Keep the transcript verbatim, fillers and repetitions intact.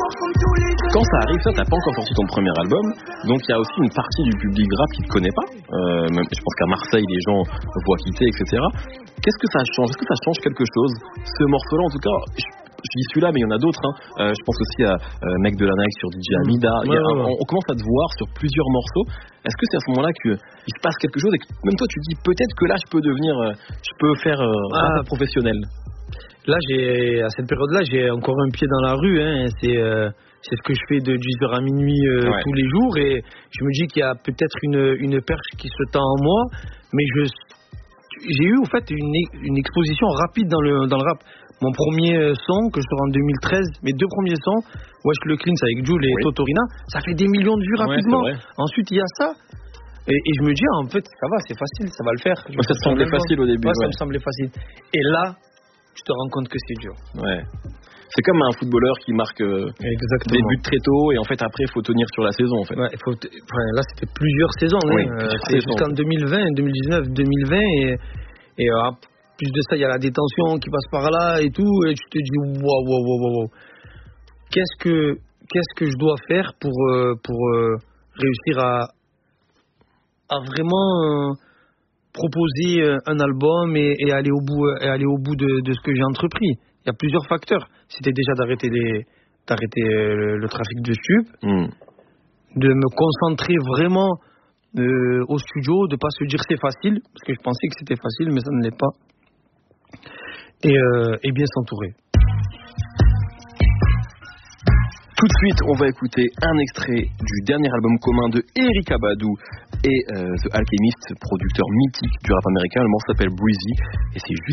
Quand ça arrive, ça, t'as pas encore sorti ton premier album, donc il y a aussi une partie du public rap qui te connaît pas. Euh, même, je pense qu'à Marseille, les gens voient quitter, et cetera. Qu'est-ce que ça change? Est-ce que ça change quelque chose? Ce morceau-là, en tout cas, je, je dis celui-là, mais il y en a d'autres. Hein. Euh, je pense aussi à euh, Mec de la Nike sur D J Amida. Ouais, il y a, ouais, ouais. on, on commence à te voir sur plusieurs morceaux. Est-ce que c'est à ce moment-là qu'il se passe quelque chose et que même toi, tu te dis peut-être que là, je peux devenir, euh, je peux faire euh, Ah. rappeur professionnel? Là, j'ai, à cette période-là, j'ai encore un pied dans la rue. Hein. C'est, euh, c'est ce que je fais de dix heures à minuit euh, Ouais. tous les jours. Et je me dis qu'il y a peut-être une, une perche qui se tend en moi. Mais je, j'ai eu, en fait, une, une exposition rapide dans le, dans le rap. Mon premier son, que je sors en deux mille treize, mes deux premiers sons, Wesh le Cleans avec Jul et Oui. Totorina, ça fait des millions de vues rapidement. Ouais, c'est vrai. Ensuite, il y a ça. Et, et je me dis, ah, en fait, ça va, c'est facile, ça va le faire. Je Ouais, ça te semblait facile au début. Ouais, ça Ouais. me semblait facile. Et là, tu te rends compte que c'est dur. Ouais. C'est comme un footballeur qui marque euh, Exactement. des buts très tôt et en fait après il faut tenir sur la saison en fait. Ouais, faut t- enfin, là, c'était plusieurs saisons. Oui, hein. plusieurs C'est saisons. jusqu'en deux mille vingt, deux mille dix-neuf, deux mille vingt. Et, et euh, plus de ça, il y a la détention qui passe par là et tout. Et tu te dis, waouh, waouh, waouh, waouh. Qu'est-ce que, qu'est-ce que je dois faire pour, euh, pour euh, réussir à, à vraiment euh, proposer euh, un album et, et aller au bout, et aller au bout de, de ce que j'ai entrepris. Il y a plusieurs facteurs. C'était déjà d'arrêter, les, d'arrêter euh, le trafic de stup, Mm. de me concentrer vraiment euh, au studio, de ne pas se dire c'est facile, parce que je pensais que c'était facile, mais ça ne l'est pas. Et, euh, et bien s'entourer. Tout de suite, on va écouter un extrait du dernier album commun de Erykah Badu et euh, The Alchemist, producteur mythique du rap américain. Le morceau s'appelle Breezy et c'est juste